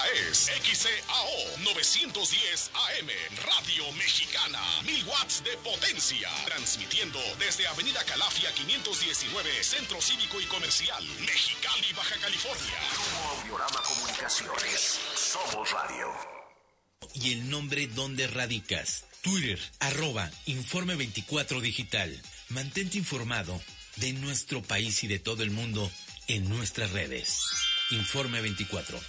es XCAO 910 AM, Radio Mexicana, 1000 watts de potencia, transmitiendo desde Avenida Calafia 519, Centro Cívico y Comercial, Mexicali, Baja California. Audiorama Comunicaciones, somos radio. Y el nombre donde radicas. Twitter, @Informe24 Digital. Mantente informado de nuestro país y de todo el mundo en nuestras redes. Informe 24.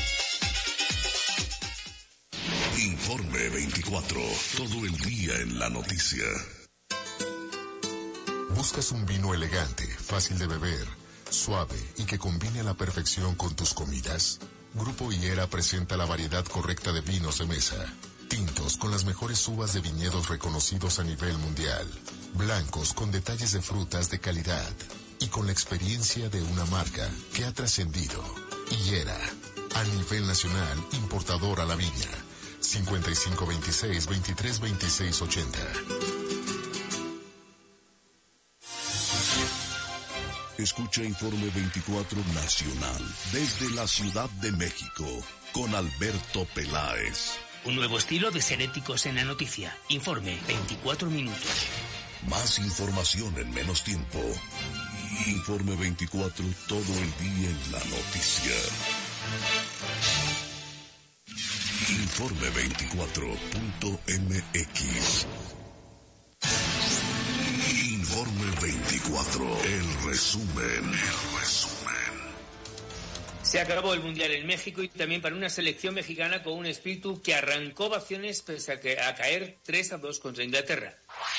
Informe 24. Todo el día en la noticia. ¿Buscas un vino elegante, fácil de beber, suave y que combine a la perfección con tus comidas? Grupo Higuera presenta la variedad correcta de vinos de mesa. Tintos con las mejores uvas de viñedos reconocidos a nivel mundial. Blancos con detalles de frutas de calidad. Y con la experiencia de una marca que ha trascendido. Higuera, a nivel nacional, importador a la viña. 5526-232680. Escucha Informe 24 Nacional desde la Ciudad de México con Alberto Peláez. Un nuevo estilo de ser éticos en la noticia. Informe 24 minutos. Más información en menos tiempo. Informe 24 todo el día en la noticia. Informe24.mx. Informe 24, el resumen. Se acabó el Mundial en México y también para una selección mexicana con un espíritu que arrancó ovaciones pese a caer 3-2 contra Inglaterra.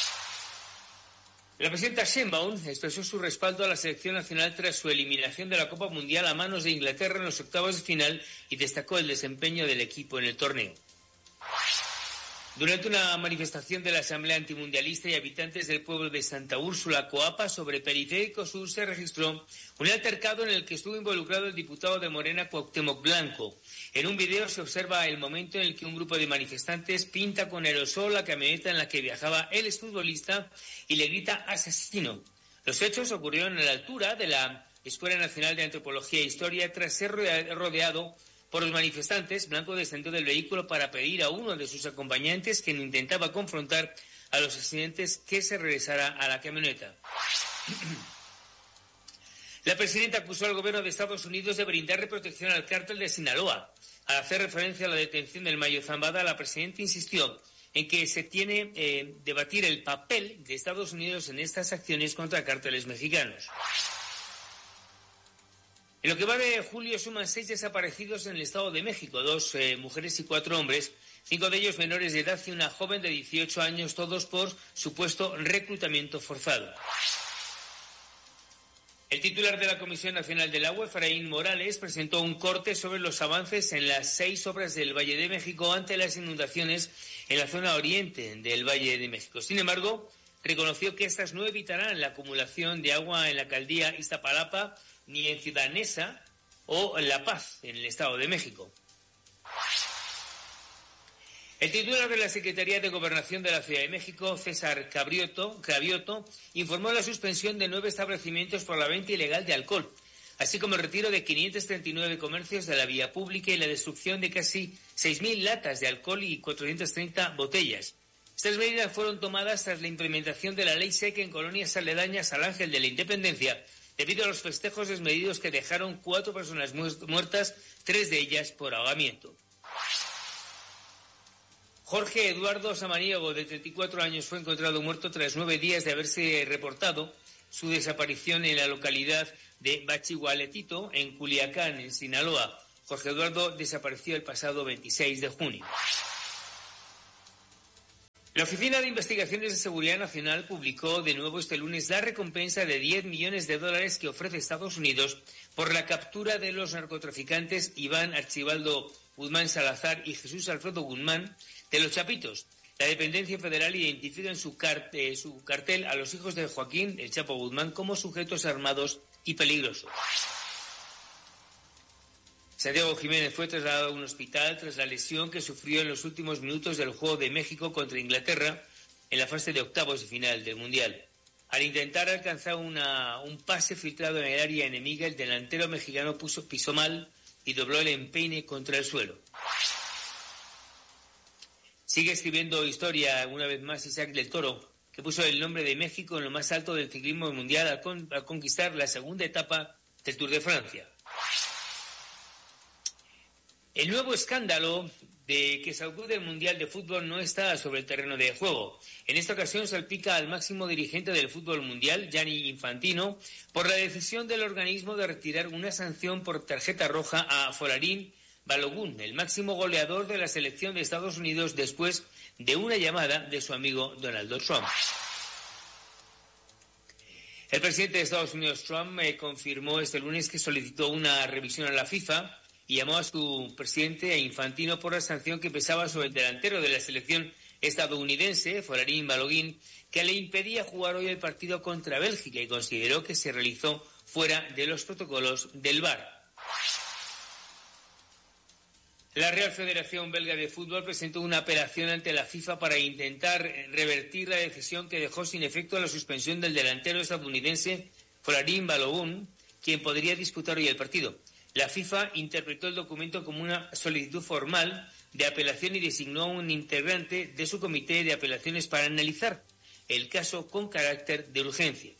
La presidenta Sheinbaum expresó su respaldo a la selección nacional tras su eliminación de la Copa Mundial a manos de Inglaterra en los octavos de final y destacó el desempeño del equipo en el torneo. Durante una manifestación de la Asamblea Antimundialista y habitantes del pueblo de Santa Úrsula, Coapa, sobre Periférico Sur, se registró un altercado en el que estuvo involucrado el diputado de Morena, Cuauhtémoc Blanco. En un video se observa el momento en el que un grupo de manifestantes pinta con aerosol la camioneta en la que viajaba el exfutbolista y le grita asesino. Los hechos ocurrieron a la altura de la Escuela Nacional de Antropología e Historia. Tras ser rodeado por los manifestantes, Blanco descendió del vehículo para pedir a uno de sus acompañantes, quien intentaba confrontar a los asistentes, que se regresara a la camioneta. La presidenta acusó al gobierno de Estados Unidos de brindarle protección al cártel de Sinaloa. Al hacer referencia a la detención del Mayo Zambada, la presidenta insistió en que se tiene debatir el papel de Estados Unidos en estas acciones contra cárteles mexicanos. En lo que va de julio suman 6 desaparecidos en el Estado de México, 2 mujeres y 4 hombres, 5 de ellos menores de edad y una joven de 18 años, todos por supuesto reclutamiento forzado. El titular de la Comisión Nacional del Agua, Efraín Morales, presentó un corte sobre los avances en las 6 obras del Valle de México ante las inundaciones en la zona oriente del Valle de México. Sin embargo, reconoció que estas no evitarán la acumulación de agua en la alcaldía Iztapalapa, ni en Ciudad Neza o La Paz, en el Estado de México. El titular de la Secretaría de Gobernación de la Ciudad de México, César Cravioto, informó la suspensión de 9 establecimientos por la venta ilegal de alcohol, así como el retiro de 539 comercios de la vía pública y la destrucción de casi 6.000 latas de alcohol y 430 botellas. Estas medidas fueron tomadas tras la implementación de la ley seca en colonias aledañas al Ángel de la Independencia, debido a los festejos desmedidos que dejaron 4 personas muertas, 3 de ellas por ahogamiento. Jorge Eduardo Samaniego, de 34 años, fue encontrado muerto tras 9 días de haberse reportado su desaparición en la localidad de Bachihualetito, en Culiacán, en Sinaloa. Jorge Eduardo desapareció el pasado 26 de junio. La Oficina de Investigaciones de Seguridad Nacional publicó de nuevo este lunes la recompensa de $10 millones que ofrece Estados Unidos por la captura de los narcotraficantes Iván Archibaldo Guzmán Salazar y Jesús Alfredo Guzmán de Los Chapitos. La dependencia federal identifica en su cartel a los hijos de Joaquín El Chapo Guzmán como sujetos armados y peligrosos. Santiago Jiménez fue trasladado a un hospital tras la lesión que sufrió en los últimos minutos del Juego de México contra Inglaterra en la fase de octavos de final del Mundial. Al intentar alcanzar un pase filtrado en el área enemiga, el delantero mexicano pisó mal y dobló el empeine contra el suelo. Sigue escribiendo historia una vez más Isaac del Toro, que puso el nombre de México en lo más alto del ciclismo mundial al conquistar la segunda etapa del Tour de Francia. El nuevo escándalo de que sacude el Mundial de Fútbol no está sobre el terreno de juego. En esta ocasión salpica al máximo dirigente del fútbol mundial, Gianni Infantino, por la decisión del organismo de retirar una sanción por tarjeta roja a Folarin Balogun, el máximo goleador de la selección de Estados Unidos, después de una llamada de su amigo Donald Trump. El presidente de Estados Unidos, Trump, confirmó este lunes que solicitó una revisión a la FIFA y llamó a su presidente, a Infantino, por la sanción que pesaba sobre el delantero de la selección estadounidense, Folarin Balogun, que le impedía jugar hoy el partido contra Bélgica y consideró que se realizó fuera de los protocolos del VAR. La Real Federación Belga de Fútbol presentó una apelación ante la FIFA para intentar revertir la decisión que dejó sin efecto la suspensión del delantero estadounidense Folarin Balogun, quien podría disputar hoy el partido. La FIFA interpretó el documento como una solicitud formal de apelación y designó a un integrante de su comité de apelaciones para analizar el caso con carácter de urgencia.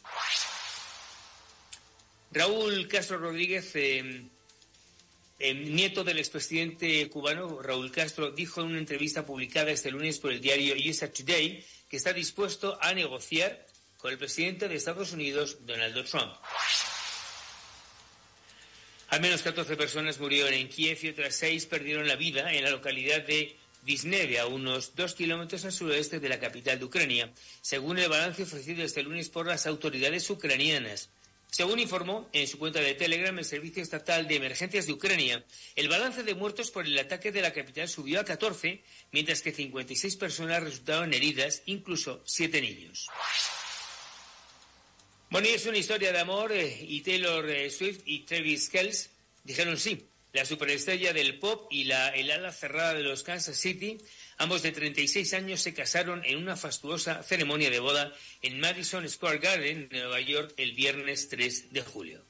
Raúl Castro Rodríguez, nieto del expresidente cubano Raúl Castro, dijo en una entrevista publicada este lunes por el diario USA Today que está dispuesto a negociar con el presidente de Estados Unidos, Donald Trump. Al menos 14 personas murieron en Kiev y otras 6 perdieron la vida en la localidad de Visneve, a unos 2 kilómetros al suroeste de la capital de Ucrania, según el balance ofrecido este lunes por las autoridades ucranianas. Según informó en su cuenta de Telegram el Servicio Estatal de Emergencias de Ucrania, el balance de muertos por el ataque de la capital subió a 14, mientras que 56 personas resultaron heridas, incluso 7 niños. Bueno, y es una historia de amor y Taylor Swift y Travis Kelce dijeron sí. La superestrella del pop y el ala cerrada de los Kansas City, ambos de 36 años, se casaron en una fastuosa ceremonia de boda en Madison Square Garden, Nueva York, el viernes 3 de julio.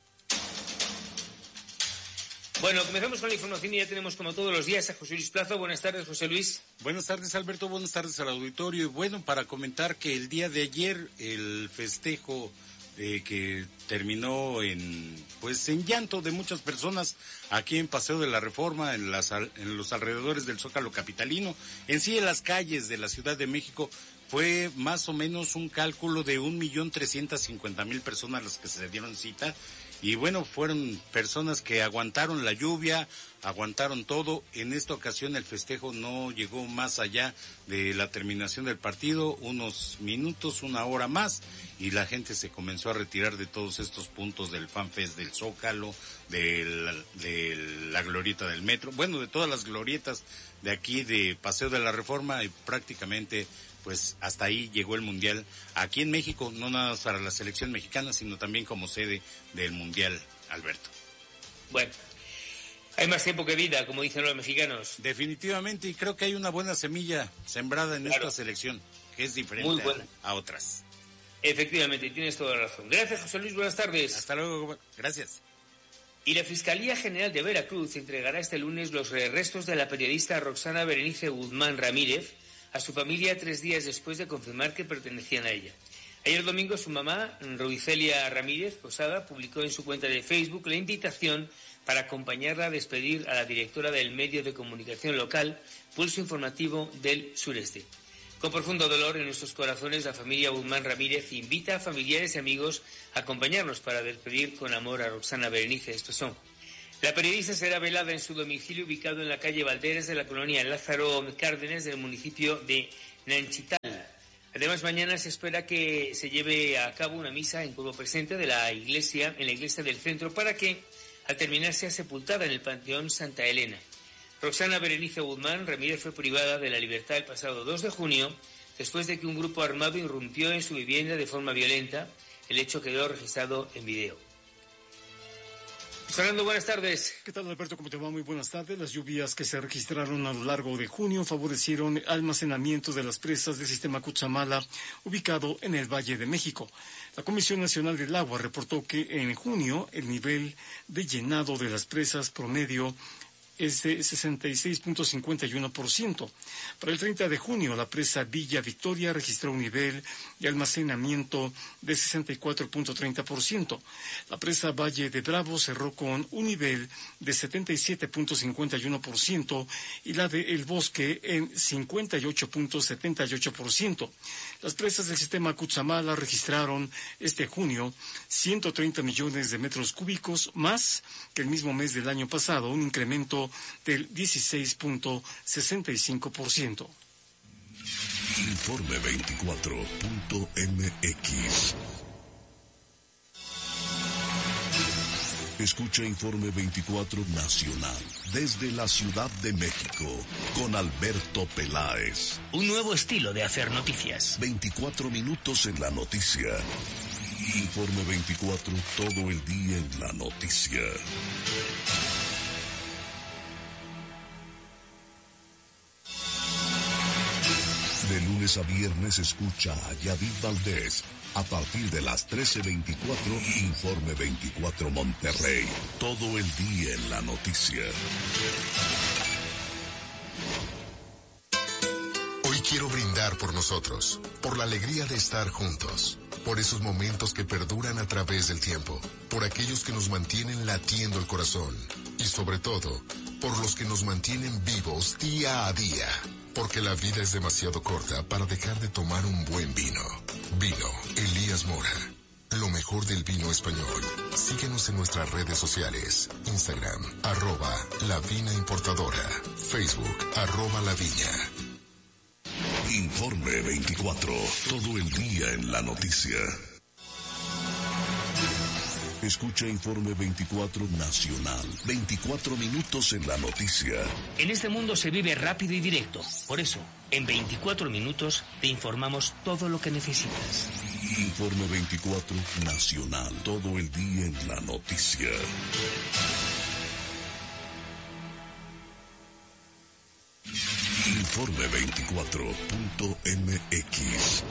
Bueno, comenzamos con la información y ya tenemos como todos los días a José Luis Plaza. Buenas tardes, José Luis. Buenas tardes, Alberto. Buenas tardes al auditorio. Y bueno, para comentar que el día de ayer el festejo que terminó en llanto de muchas personas aquí en Paseo de la Reforma, en los alrededores del Zócalo capitalino, en sí en las calles de la Ciudad de México, fue más o menos un cálculo de 1,350,000 personas las que se dieron cita. Y bueno, fueron personas que aguantaron la lluvia, aguantaron todo. En esta ocasión el festejo no llegó más allá de la terminación del partido, unos minutos, una hora más, y la gente se comenzó a retirar de todos estos puntos del FanFest del Zócalo, de la glorieta del metro, bueno, de todas las glorietas de aquí de Paseo de la Reforma, y prácticamente pues hasta ahí llegó el Mundial aquí en México, no nada más para la selección mexicana, sino también como sede del Mundial, Alberto. Bueno, hay más tiempo que vida, como dicen los mexicanos. Definitivamente, y creo que hay una buena semilla sembrada en esta selección, que es diferente a otras. Efectivamente, tienes toda la razón. Gracias, José Luis, buenas tardes. Hasta luego, gracias. Y la Fiscalía General de Veracruz entregará este lunes los restos de la periodista Roxana Berenice Guzmán Ramírez a su familia 3 días después de confirmar que pertenecían a ella. Ayer domingo su mamá, Ruicelia Ramírez Posada, publicó en su cuenta de Facebook la invitación para acompañarla a despedir a la directora del medio de comunicación local, Pulso Informativo del Sureste. Con profundo dolor en nuestros corazones, la familia Guzmán Ramírez invita a familiares y amigos a acompañarnos para despedir con amor a Roxana Berenice. Estos son: la periodista será velada en su domicilio ubicado en la calle Valderes de la colonia Lázaro Cárdenas del municipio de Nanchital. Además, mañana se espera que se lleve a cabo una misa en cuerpo presente en la iglesia del centro, para que al terminar sea sepultada en el Panteón Santa Elena. Roxana Berenice Guzmán Ramírez fue privada de la libertad el pasado 2 de junio después de que un grupo armado irrumpió en su vivienda de forma violenta. El hecho quedó registrado en video. Fernando, buenas tardes. ¿Qué tal, Alberto? ¿Cómo te va? Muy buenas tardes. Las lluvias que se registraron a lo largo de junio favorecieron el almacenamiento de las presas del sistema Cutzamala, ubicado en el Valle de México. La Comisión Nacional del Agua reportó que en junio el nivel de llenado de las presas promedio es de 66.51%. Para el 30 de junio, la presa Villa Victoria registró un nivel de almacenamiento de 64.30%. La presa Valle de Bravo cerró con un nivel de 77.51% y la de El Bosque en 58.78%. Las presas del sistema Cutzamala registraron este junio 130 millones de metros cúbicos más que el mismo mes del año pasado, un incremento del 16.65%. Informe 24.mx. Escucha Informe 24 Nacional desde la Ciudad de México con Alberto Peláez. Un nuevo estilo de hacer noticias. 24 minutos en la noticia. Informe 24 todo el día en la noticia. De lunes a viernes escucha a Yadid Valdés. A partir de las 13:24, Informe 24 Monterrey. Todo el día en la noticia. Hoy quiero brindar por nosotros, por la alegría de estar juntos, por esos momentos que perduran a través del tiempo, por aquellos que nos mantienen latiendo el corazón y sobre todo, por los que nos mantienen vivos día a día. Porque la vida es demasiado corta para dejar de tomar un buen vino. Vino Elías Mora. Lo mejor del vino español. Síguenos en nuestras redes sociales. Instagram, @lavinaimportadora. Facebook, @laviña. Informe 24. Todo el día en la noticia. Escucha Informe 24 Nacional. 24 minutos en la noticia. En este mundo se vive rápido y directo. Por eso, en 24 minutos te informamos todo lo que necesitas. Informe 24 Nacional. Todo el día en la noticia. Informe 24.mx.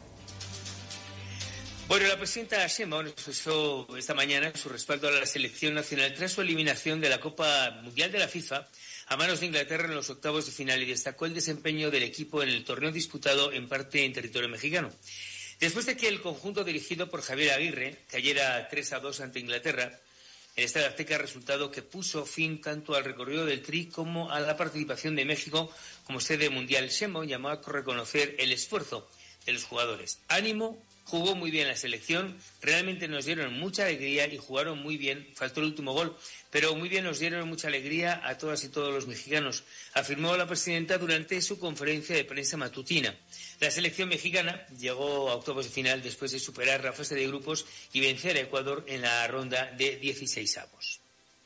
Bueno, la presidenta Sheinbaum expresó esta mañana su respaldo a la selección nacional tras su eliminación de la Copa Mundial de la FIFA a manos de Inglaterra en los octavos de final y destacó el desempeño del equipo en el torneo disputado en parte en territorio mexicano. Después de que el conjunto dirigido por Javier Aguirre cayera 3-2 ante Inglaterra, el Estadio Azteca, resultado que puso fin tanto al recorrido del Tri como a la participación de México como sede mundial. Sheinbaum llamó a reconocer el esfuerzo de los jugadores. Ánimo. Jugó muy bien la selección, realmente nos dieron mucha alegría y jugaron muy bien, faltó el último gol, pero muy bien nos dieron mucha alegría a todas y todos los mexicanos, afirmó la presidenta durante su conferencia de prensa matutina. La selección mexicana llegó a octavos de final después de superar la fase de grupos y vencer a Ecuador en la ronda de 16avos.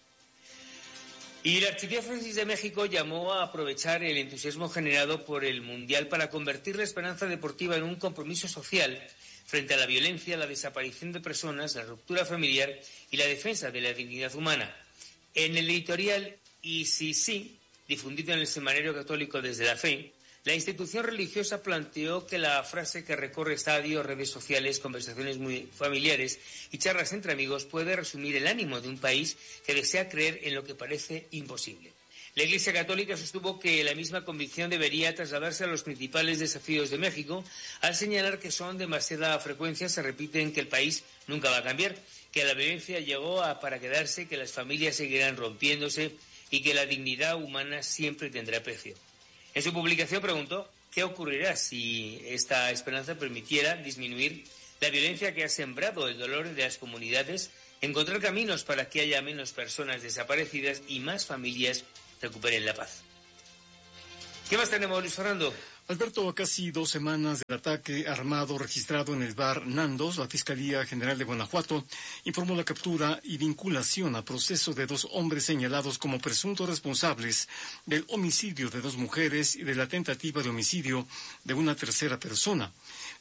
Y la Archidiócesis de México llamó a aprovechar el entusiasmo generado por el Mundial para convertir la esperanza deportiva en un compromiso social frente a la violencia, la desaparición de personas, la ruptura familiar y la defensa de la dignidad humana. En el editorial ICC, difundido en el Semanario Católico Desde la Fe, la institución religiosa planteó que la frase que recorre estadios, redes sociales, conversaciones muy familiares y charlas entre amigos puede resumir el ánimo de un país que desea creer en lo que parece imposible. La Iglesia Católica sostuvo que la misma convicción debería trasladarse a los principales desafíos de México, al señalar que son demasiada frecuencia, se repiten, que el país nunca va a cambiar, que la violencia llegó para quedarse, que las familias seguirán rompiéndose y que la dignidad humana siempre tendrá precio. En su publicación preguntó qué ocurrirá si esta esperanza permitiera disminuir la violencia que ha sembrado el dolor de las comunidades, encontrar caminos para que haya menos personas desaparecidas y más familias recuperen la paz. ¿Qué más tenemos, Luis Fernando? Alberto, a casi 2 semanas del ataque armado registrado en el bar Nandos, la Fiscalía General de Guanajuato informó la captura y vinculación a proceso de 2 hombres señalados como presuntos responsables del homicidio de 2 mujeres y de la tentativa de homicidio de una tercera persona.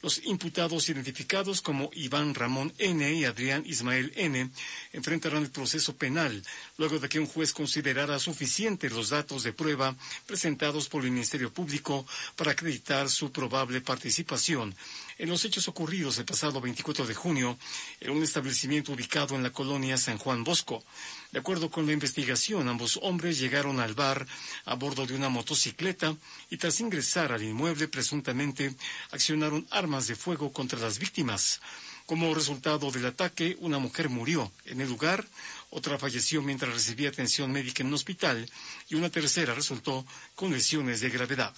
Los imputados identificados como Iván Ramón N. y Adrián Ismael N. enfrentarán el proceso penal luego de que un juez considerara suficientes los datos de prueba presentados por el Ministerio Público para acreditar su probable participación en los hechos ocurridos el pasado 24 de junio en un establecimiento ubicado en la colonia San Juan Bosco. De acuerdo con la investigación, ambos hombres llegaron al bar a bordo de una motocicleta y tras ingresar al inmueble presuntamente accionaron armas de fuego contra las víctimas. Como resultado del ataque, una mujer murió en el lugar, otra falleció mientras recibía atención médica en un hospital y una tercera resultó con lesiones de gravedad.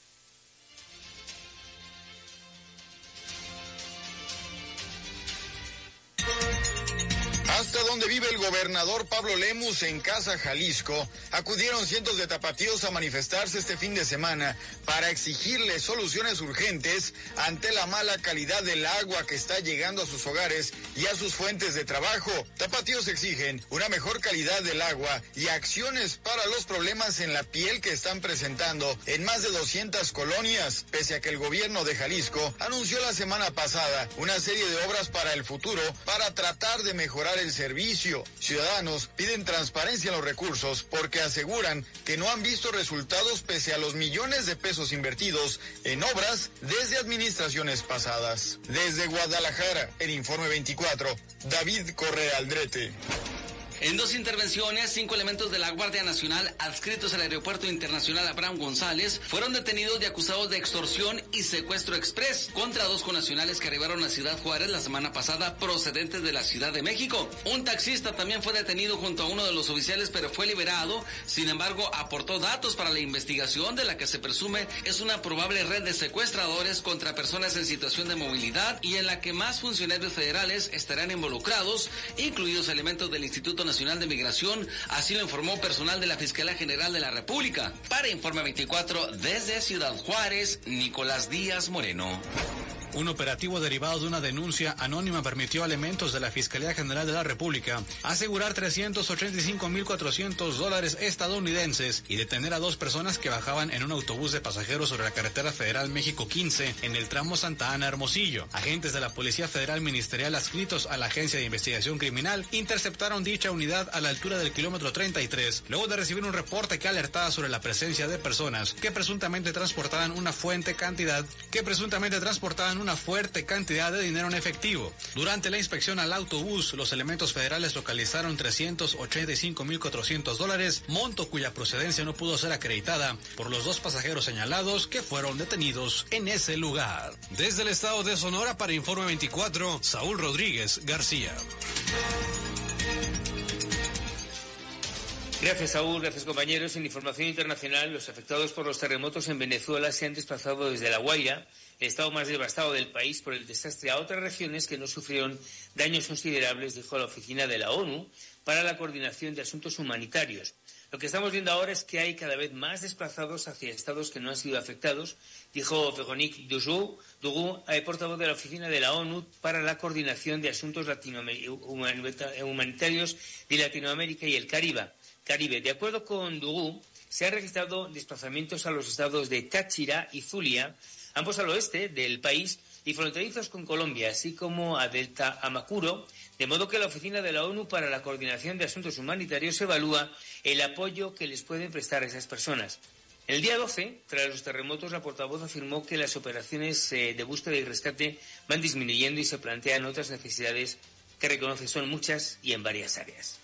Hasta donde vive el gobernador Pablo Lemus, en Casa Jalisco, acudieron cientos de tapatíos a manifestarse este fin de semana para exigirle soluciones urgentes ante la mala calidad del agua que está llegando a sus hogares y a sus fuentes de trabajo. Tapatíos exigen una mejor calidad del agua y acciones para los problemas en la piel que están presentando en más de 200 colonias, pese a que el gobierno de Jalisco anunció la semana pasada una serie de obras para el futuro para tratar de mejorar el servicio. Ciudadanos piden transparencia en los recursos porque aseguran que no han visto resultados pese a los millones de pesos invertidos en obras desde administraciones pasadas. Desde Guadalajara, el Informe 24, David Correa Aldrete. En 2 intervenciones, 5 elementos de la Guardia Nacional adscritos al Aeropuerto Internacional Abraham González fueron detenidos y acusados de extorsión y secuestro express contra 2 connacionales que arribaron a Ciudad Juárez la semana pasada procedentes de la Ciudad de México. Un taxista también fue detenido junto a uno de los oficiales, pero fue liberado. Sin embargo, aportó datos para la investigación de la que se presume es una probable red de secuestradores contra personas en situación de movilidad y en la que más funcionarios federales estarán involucrados, incluidos elementos del Instituto Nacional de Migración, así lo informó personal de la Fiscalía General de la República. Para Informe 24, desde Ciudad Juárez, Nicolás Díaz Moreno. Un operativo derivado de una denuncia anónima permitió a elementos de la Fiscalía General de la República asegurar $385,400 estadounidenses y detener a 2 personas que bajaban en un autobús de pasajeros sobre la carretera federal México 15 en el tramo Santa Ana Hermosillo. Agentes de la Policía Federal Ministerial adscritos a la Agencia de Investigación Criminal interceptaron dicha unidad a la altura del kilómetro 33, luego de recibir un reporte que alertaba sobre la presencia de personas que presuntamente transportaban una fuerte cantidad de dinero en efectivo. Durante la inspección al autobús, los elementos federales localizaron $385,400, monto cuya procedencia no pudo ser acreditada por los 2 pasajeros señalados que fueron detenidos en ese lugar. Desde el estado de Sonora, para Informe 24, Saúl Rodríguez García. Gracias, Saúl. Gracias, compañeros. En información internacional, los afectados por los terremotos en Venezuela se han desplazado desde La Guaira, el estado más devastado del país por el desastre, a otras regiones que no sufrieron daños considerables, dijo la Oficina de la ONU para la Coordinación de Asuntos Humanitarios. Lo que estamos viendo ahora es que hay cada vez más desplazados hacia estados que no han sido afectados, dijo Véronique Dugu, portavoz de la Oficina de la ONU para la Coordinación de Asuntos Humanitarios de Latinoamérica y el Caribe. De acuerdo con Dugu, se han registrado desplazamientos a los estados de Táchira y Zulia, ambos al oeste del país y fronterizos con Colombia, así como a Delta Amacuro, de modo que la Oficina de la ONU para la Coordinación de Asuntos Humanitarios evalúa el apoyo que les pueden prestar a esas personas. El día 12, tras los terremotos, la portavoz afirmó que las operaciones de búsqueda y rescate van disminuyendo y se plantean otras necesidades que reconoce son muchas y en varias áreas.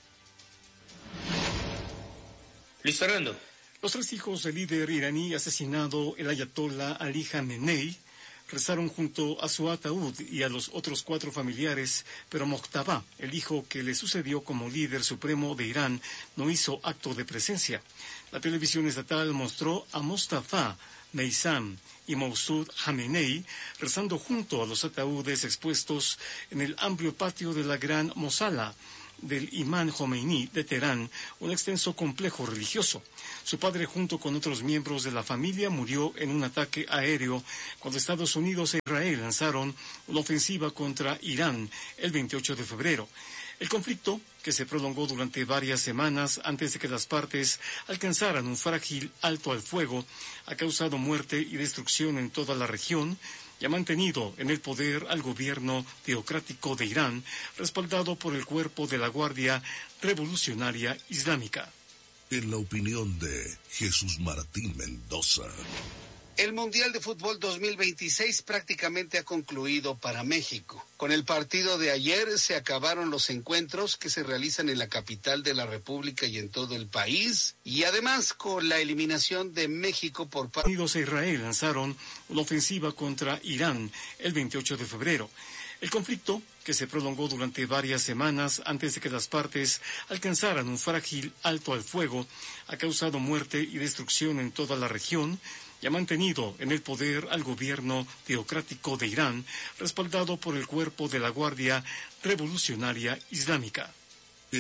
Luis Fernando. Los 3 hijos del líder iraní asesinado, el ayatollah Ali Khamenei, rezaron junto a su ataúd y a los otros 4 familiares, pero Mojtaba, el hijo que le sucedió como líder supremo de Irán, no hizo acto de presencia. La televisión estatal mostró a Mostafa Meysam y Masoud Khamenei rezando junto a los ataúdes expuestos en el amplio patio de la Gran Mosala del Imán Jomeini de Teherán, un extenso complejo religioso. Su padre, junto con otros miembros de la familia, murió en un ataque aéreo cuando Estados Unidos e Israel lanzaron una ofensiva contra Irán el 28 de febrero. El conflicto, que se prolongó durante varias semanas antes de que las partes alcanzaran un frágil alto al fuego, ha causado muerte y destrucción en toda la región, y ha mantenido en el poder al gobierno teocrático de Irán, respaldado por el cuerpo de la Guardia Revolucionaria Islámica. En la opinión de Jesús Martín Mendoza. El Mundial de Fútbol 2026 prácticamente ha concluido para México. Con el partido de ayer se acabaron los encuentros que se realizan en la capital de la República y en todo el país, y además con la eliminación de México por parte de Estados Unidos e Israel lanzaron una ofensiva contra Irán el 28 de febrero. El conflicto, que se prolongó durante varias semanas antes de que las partes alcanzaran un frágil alto al fuego, ha causado muerte y destrucción en toda la región y ha mantenido en el poder al gobierno teocrático de Irán, respaldado por el cuerpo de la Guardia Revolucionaria Islámica.